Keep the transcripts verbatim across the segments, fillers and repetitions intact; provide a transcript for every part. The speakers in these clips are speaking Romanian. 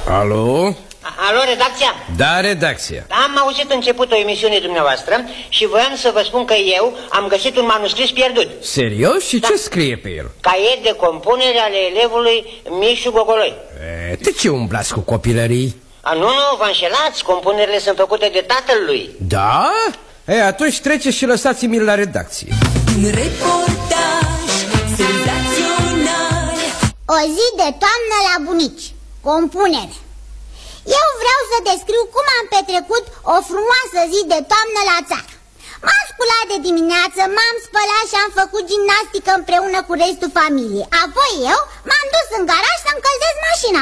Alo? Alo, redacția? Da, redacția. Am auzit începutul emisiunii dumneavoastră și voiam să vă spun că eu am găsit un manuscris pierdut. Serios? Și da. ce scrie pe el? Caiet de compunere ale elevului Mișu Gogoloi. E, de ce umblați cu copilării? A, nu, nu, vă înșelați, compunerile sunt făcute de tatăl lui. Da? E, atunci treceți și lăsați-mi la redacție. Reportaj senzațional. O zi de toamnă la bunici. Compunere. Eu vreau să descriu cum am petrecut o frumoasă zi de toamnă la țară. M-am sculat de dimineață, m-am spălat și am făcut gimnastică împreună cu restul familiei. Apoi eu m-am dus în garaj să încălzesc mașina.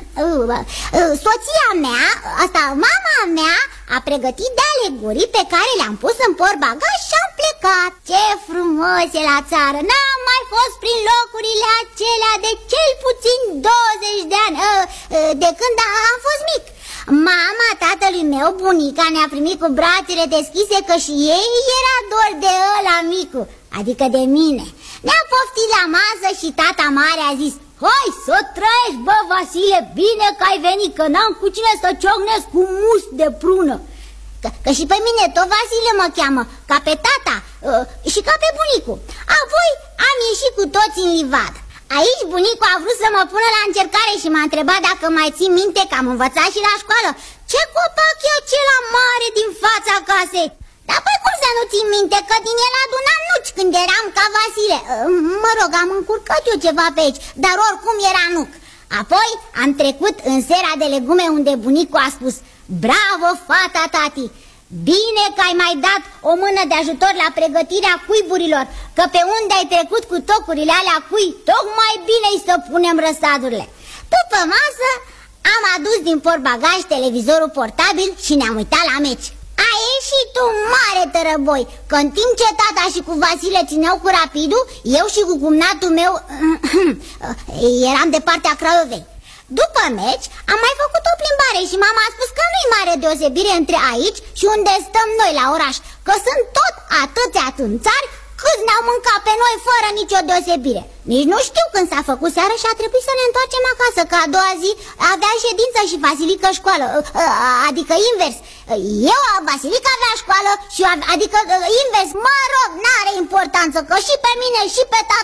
Soția mea, asta, mama mea, a pregătit de alegorii pe care le-am pus în portbagaj și am plecat. Ce frumos e la țară! N-am mai fost prin locurile acelea de cel puțin douăzeci de ani, de când am fost mic. Mama tatălui meu, bunica, ne-a primit cu brațele deschise, că și ei era dor de ăla micu, adică de mine. Ne-a poftit la masă și tata mare a zis: hai să trăiești, bă, Vasile, bine că ai venit, că n-am cu cine să ciocnesc cu mus de prună. Că, că și pe mine tot Vasile mă cheamă, ca pe tata uh, și ca pe bunicu. Apoi am ieșit cu toți în livadă. Aici bunicul a vrut să mă pună la încercare și m-a întrebat dacă mai țin minte că am învățat și la școală. Ce copac e acela mare din fața casei? Dar păi cum să nu țin minte, că din el adunam nuci când eram ca Vasile. Mă rog, am încurcat eu ceva pe aici, dar oricum era nuc. Apoi am trecut în sera de legume, unde bunicul a spus: bravo, fata tati! Bine că ai mai dat o mână de ajutor la pregătirea cuiburilor, că pe unde ai trecut cu tocurile alea cui, tocmai bine-i să punem răsadurile. După masă am adus din portbagaj televizorul portabil și ne-am uitat la meci. A ieșit un mare tărăboi, că în timp ce tata și cu Vasile țineau cu Rapidul, eu și cu cumnatul meu eram de partea Craiovei. După meci am mai făcut o plimbare și mama a spus că nu-i mare deosebire între aici și unde stăm noi la oraș, că sunt tot atâția țânțari câți ne-au mâncat pe noi fără nicio deosebire. Nici nu știu când s-a făcut seară și a trebuit să ne întoarcem acasă, că a doua zi avea ședință și Vasilică școală, adică invers. Eu, Vasilică avea școală și eu, adică invers, mă rog, n-are importanță, că și pe mine și pe tata